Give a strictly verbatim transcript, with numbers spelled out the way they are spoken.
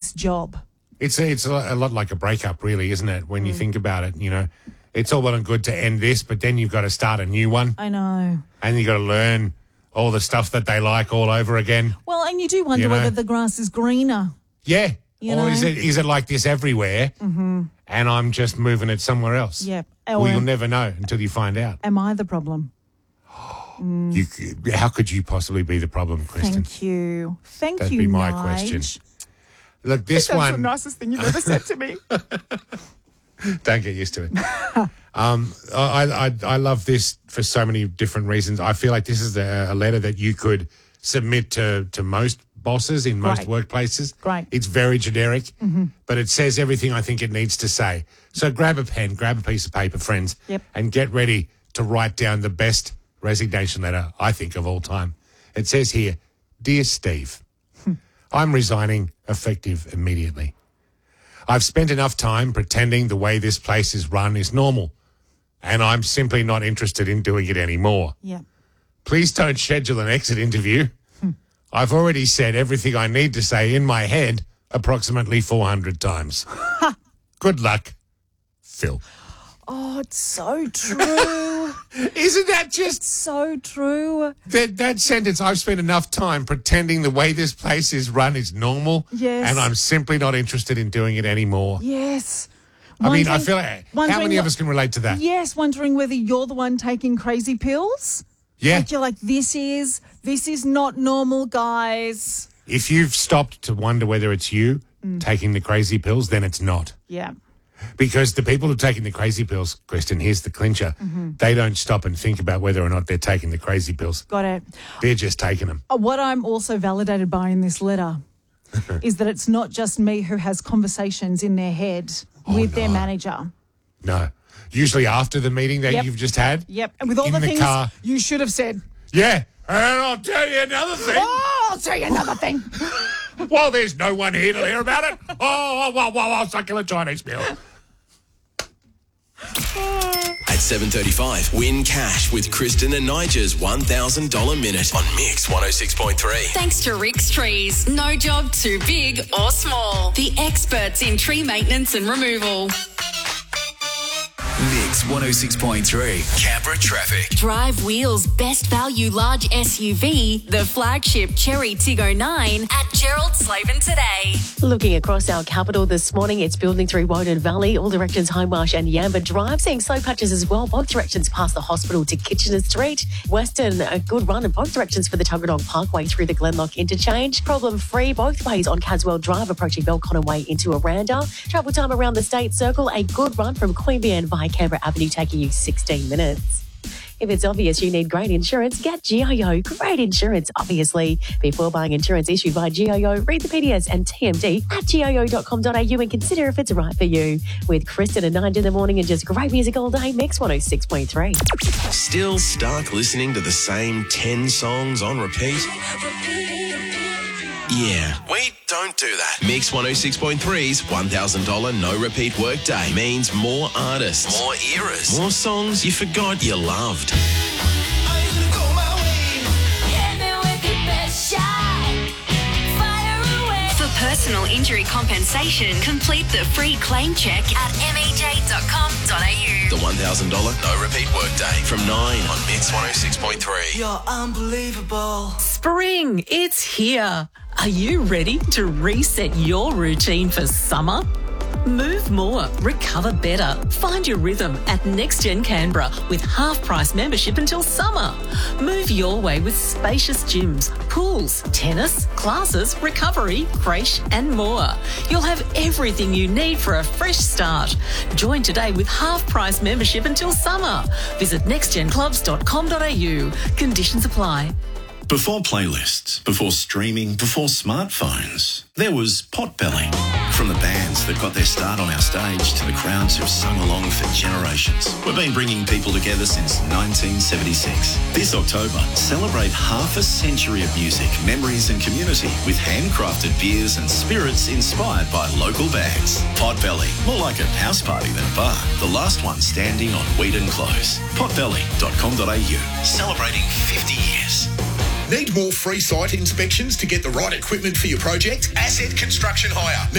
this job. It's a, it's a lot like a breakup, really, isn't it? When mm. you think about it, you know, it's all well and good to end this, but then you've got to start a new one. I know. And you've got to learn all the stuff that they like all over again. Well, and you do wonder you know? whether the grass is greener. Yeah. You or know? is it is it like this everywhere mm-hmm. and I'm just moving it somewhere else? Yep. Well, you'll never know until you find out. Am I the problem? Mm. You, how could you possibly be the problem, Kristen? Thank you. Thank That'd you, be my Nige. question. Look, this That's one... the nicest thing you've ever said to me. Don't get used to it. um, I, I I love this for so many different reasons. I feel like this is a, a letter that you could submit to, to most bosses in most Great. workplaces. Great. It's very generic, mm-hmm. but it says everything I think it needs to say. So grab a pen, grab a piece of paper, friends, yep. and get ready to write down the best resignation letter, I think, of all time. It says here, Dear Steve, I'm resigning effective immediately. I've spent enough time pretending the way this place is run is normal, and I'm simply not interested in doing it anymore. Yeah. Please don't schedule an exit interview. Hmm. I've already said everything I need to say in my head approximately four hundred times. Good luck, Phil. Oh, it's so true. Isn't that just... so true. That, that sentence, I've spent enough time pretending the way this place is run is normal. Yes. And I'm simply not interested in doing it anymore. Yes. I mean, I feel like, how many of us can relate to that? Yes, wondering whether you're the one taking crazy pills. Yeah. Like you're like, this is, this is not normal, guys. If you've stopped to wonder whether it's you mm. taking the crazy pills, then it's not. Yeah. Because the people who are taking the crazy pills, Kristen, here's the clincher, mm-hmm. they don't stop and think about whether or not they're taking the crazy pills. Got it. They're just taking them. Uh, what I'm also validated by in this letter is that it's not just me who has conversations in their head oh, with no. their manager. No. Usually after the meeting that yep. you've just had. Yep. And with all in the, the things car. you should have said. Yeah. And I'll tell you another thing. Oh, I'll tell you another thing. Well, there's no one here to hear about it. Oh, oh, oh, oh, I'll suck a Chinese meal. At seven thirty-five, win cash with Kristen and Nigel's one thousand dollars minute on Mix one oh six point three. Thanks to Rick's Trees. No job too big or small. The experts in tree maintenance and removal. Mix one oh six point three. Canberra traffic. Drive Wheels Best Value Large S U V, the flagship Cherry Tig oh nine at Gerald Slaven today. Looking across our capital this morning, it's building through Woden Valley, all directions Hindmarsh and Yamba Drive. Seeing slow patches as well, both directions past the hospital to Kitchener Street. Western, a good run in both directions for the Tuggeranong Parkway through the Glenlock interchange. Problem free both ways on Caswell Drive approaching Belconnen Way into Aranda. Travel time around the State Circle, a good run from Queanbeyan via Canberra Avenue taking you sixteen minutes. If it's obvious you need great insurance, get G I O. Great insurance, obviously. Before buying insurance issued by G I O, read the P D S and T M D at G I O dot com dot A U and consider if it's right for you. With Kristen and nine in the morning and just great music all day, Mix one oh six point three. Still stuck listening to the same ten songs on repeat? Yeah, we don't do that. Mix one oh six point three's one thousand dollars no repeat workday means more artists, more eras, more songs you forgot you loved. For personal injury compensation, complete the free claim check at m e j dot com dot a u. The one thousand dollars no repeat workday from nine on Mix one oh six point three. You're unbelievable. Spring, it's here. Are you ready to reset your routine for summer? Move more, recover better. Find your rhythm at NextGen Canberra with half-price membership until summer. Move your way with spacious gyms, pools, tennis, classes, recovery, creche and more. You'll have everything you need for a fresh start. Join today with half-price membership until summer. Visit next gen clubs dot com dot a u. Conditions apply. Before playlists, before streaming, before smartphones, there was Potbelly. From the bands that got their start on our stage to the crowds who've sung along for generations, we've been bringing people together since nineteen seventy-six. This October, celebrate half a century of music, memories and community with handcrafted beers and spirits inspired by local bands. Potbelly, more like a house party than a bar. The last one standing on Whedon Close. potbelly dot com dot a u, celebrating fifty years. Need more free site inspections to get the right equipment for your project? Asset Construction Hire.